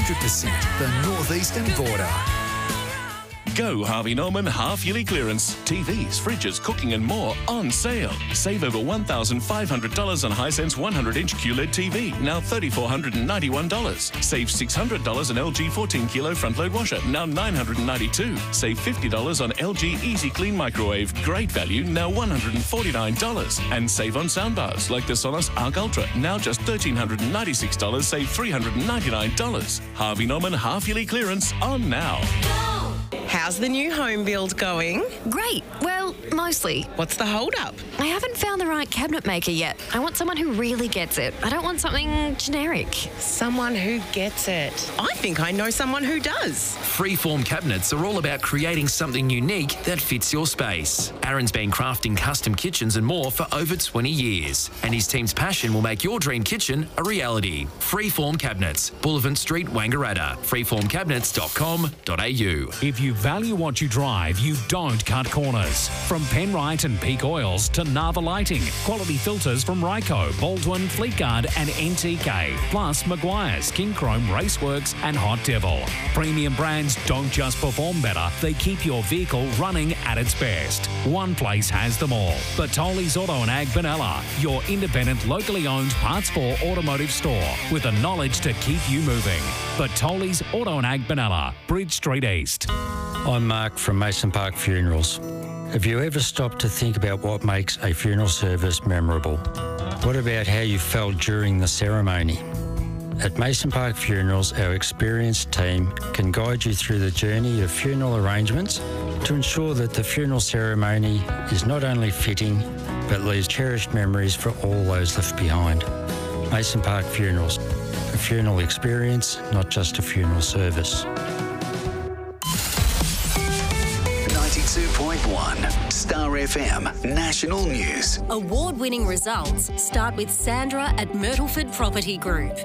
100% the northeastern border. Go Harvey Norman half-yearly clearance. TVs, fridges, cooking and more on sale. Save over $1,500 on Hisense 100-inch QLED TV, now $3,491. Save $600 on LG 14-kilo front-load washer, now $992. Save $50 on LG Easy Clean microwave, great value, now $149. And save on soundbars like the Sonos Arc Ultra, now just $1,396, save $399. Harvey Norman half-yearly clearance on now. How's the new home build going? Great. Well, mostly. What's the hold-up? I haven't found the right cabinet maker yet. I want someone who really gets it. I don't want something generic. Someone who gets it. I think I know someone who does. Freeform cabinets are all about creating something unique that fits your space. Aaron's been crafting custom kitchens and more for over 20 years. And his team's passion will make your dream kitchen a reality. Freeform Cabinets, Bullivant Street, Wangaratta. freeformcabinets.com.au. If you value what you drive, you don't cut corners. From Penrite and Peak Oils to Nava Lighting, quality filters from Ryco, Baldwin, Fleetguard and NTK, plus Maguire's, King Chrome, Raceworks and Hot Devil. Premium brands don't just perform better, they keep your vehicle running at its best. One place has them all. Bertoli's Auto and Ag Benalla, your independent, locally owned Parts 4 automotive store with the knowledge to keep you moving. Bertoli's Auto and Ag Benalla, Bridge Street East. I'm Mark from Mason Park Funerals. Have you ever stopped to think about what makes a funeral service memorable? What about how you felt during the ceremony? At Mason Park Funerals, our experienced team can guide you through the journey of funeral arrangements to ensure that the funeral ceremony is not only fitting, but leaves cherished memories for all those left behind. Mason Park Funerals, a funeral experience, not just a funeral service. 92.1 Star FM National News. Award-winning results start with Sandra at Myrtleford Property Group.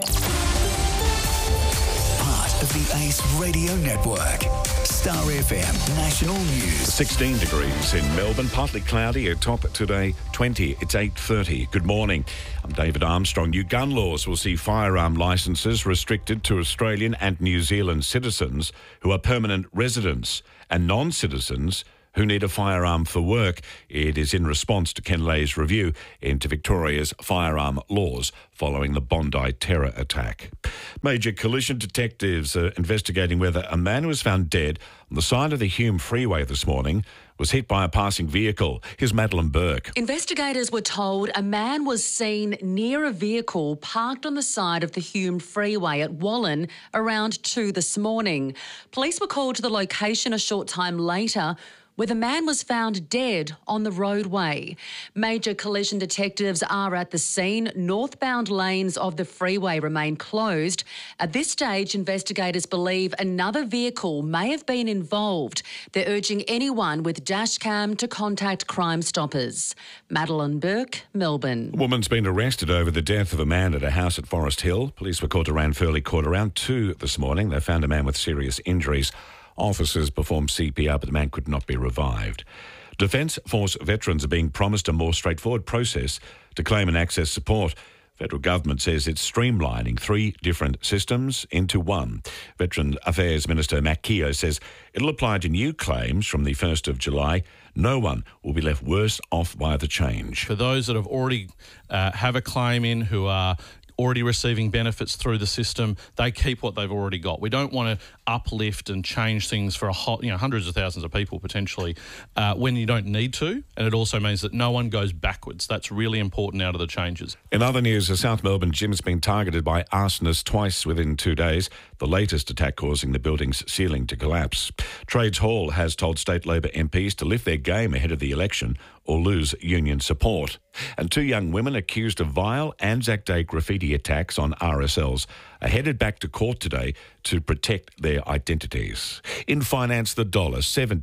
Part of the Ace Radio Network. Star FM National News. 16 degrees in Melbourne, partly cloudy, a top today 20. It's 8:30. Good morning. I'm David Armstrong. New gun laws will see firearm licences restricted to Australian and New Zealand citizens who are permanent residents and non-citizens who need a firearm for work. It is in response to Ken Lay's review into Victoria's firearm laws following the Bondi terror attack. Major collision detectives are investigating whether a man who was found dead on the side of the Hume Freeway this morning was hit by a passing vehicle. Here's Madeline Burke. Investigators were told a man was seen near a vehicle parked on the side of the Hume Freeway at Wallen around 2 this morning. Police were called to the location a short time later, where the man was found dead on the roadway. Major collision detectives are at the scene. Northbound lanes of the freeway remain closed. At this stage, investigators believe another vehicle may have been involved. They're urging anyone with dashcam to contact Crime Stoppers. Madeline Burke, Melbourne. A woman's been arrested over the death of a man at a house at Forest Hill. Police were called to Ranfurly Court around 2 this morning. They found a man with serious injuries. Officers performed CPR, but the man could not be revived. Defence Force veterans are being promised a more straightforward process to claim and access support. Federal government says it's streamlining 3 different systems into one. Veteran Affairs Minister Matt Keogh says it'll apply to new claims from the 1st of July. No one will be left worse off by the change. For those that have already have a claim in, who are already receiving benefits through the system, they keep what they've already got. We don't want to uplift and change things for hundreds of thousands of people potentially when you don't need to, and it also means that no one goes backwards. That's really important out of the changes. In other news, a South Melbourne gym's been targeted by arsonists twice within 2 days, the latest attack causing the building's ceiling to collapse. Trades Hall has told state Labor MPs to lift their game ahead of the election or lose union support. And 2 young women accused of vile Anzac Day graffiti attacks on RSLs are headed back to court today to protect their identities. In finance, the dollar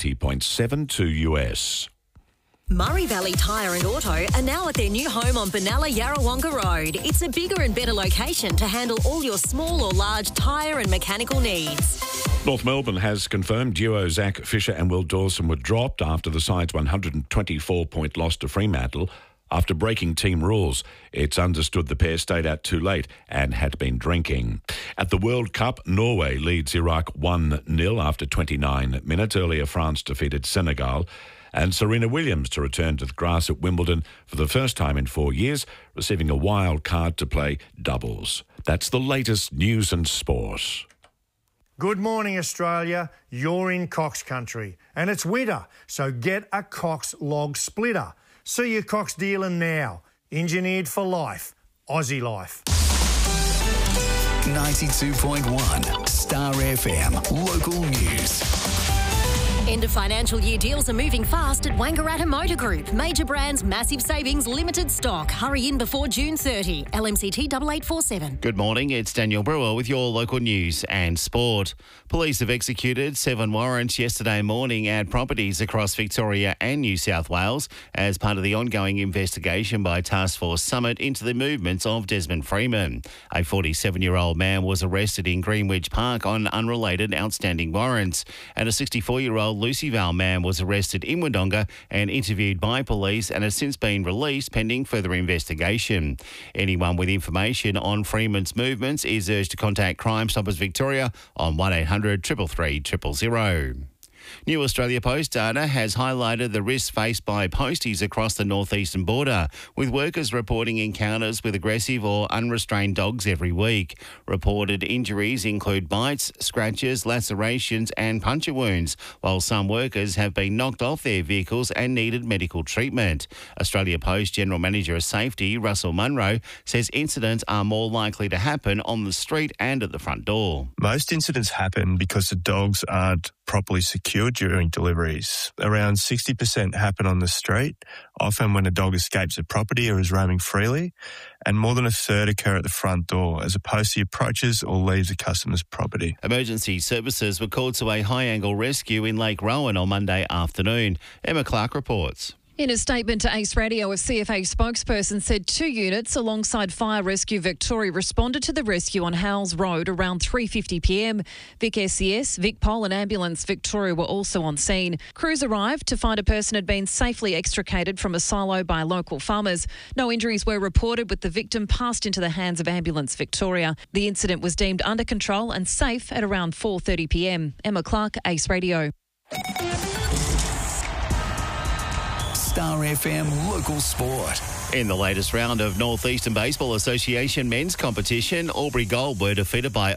70.72 US. Murray Valley Tyre and Auto are now at their new home on Benalla Yarrawonga Road. It's a bigger and better location to handle all your small or large tyre and mechanical needs. North Melbourne has confirmed duo Zach Fisher and Will Dawson were dropped after the side's 124-point loss to Fremantle After breaking team rules, it's understood the pair stayed out too late and had been drinking. At the World Cup, Norway leads Iraq 1-0 after 29 minutes. Earlier, France defeated Senegal. And Serena Williams to return to the grass at Wimbledon for the first time in 4 years, receiving a wild card to play doubles. That's the latest news and sport. Good morning, Australia. You're in Cox country and it's winter, so get a Cox log splitter. See your Cox dealer now. Engineered for life. Aussie life. 92.1 Star FM Local News. End of financial year deals are moving fast at Wangaratta Motor Group. Major brands, massive savings, limited stock. Hurry in before June 30. LMCT 8847. Good morning, it's Daniel Brewer with your local news and sport. Police have executed 7 warrants yesterday morning at properties across Victoria and New South Wales as part of the ongoing investigation by Task Force Summit into the movements of Desmond Freeman. A 47-year-old man was arrested in Greenwich Park on unrelated outstanding warrants, and a 64-year-old Lucy Vale man was arrested in Wodonga and interviewed by police and has since been released pending further investigation. Anyone with information on Freeman's movements is urged to contact Crime Stoppers Victoria on 1800 333 000. New Australia Post data has highlighted the risks faced by posties across the northeastern border, with workers reporting encounters with aggressive or unrestrained dogs every week. Reported injuries include bites, scratches, lacerations and puncture wounds, while some workers have been knocked off their vehicles and needed medical treatment. Australia Post General Manager of Safety, Russell Munro, says incidents are more likely to happen on the street and at the front door. Most incidents happen because the dogs aren't properly secured during deliveries. Around 60% happen on the street, often when a dog escapes a property or is roaming freely, and more than a third occur at the front door as a postie approaches or leaves a customer's property. Emergency services were called to a high-angle rescue in Lake Rowan on Monday afternoon. Emma Clark reports. In a statement to Ace Radio, a CFA spokesperson said 2 units alongside Fire Rescue Victoria responded to the rescue on Howells Road around 3:50 p.m. Vic SCS, VicPol and Ambulance Victoria were also on scene. Crews arrived to find a person had been safely extricated from a silo by local farmers. No injuries were reported, with the victim passed into the hands of Ambulance Victoria. The incident was deemed under control and safe at around 4:30 p.m. Emma Clark, Ace Radio. Star FM Local Sport. In the latest round of Northeastern Baseball Association men's competition, Albury Gold were defeated by